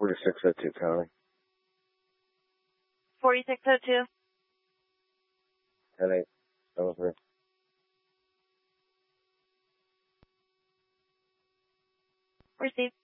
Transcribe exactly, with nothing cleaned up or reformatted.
forty-six oh two, County. forty-six oh two. ten eight seven three. Received.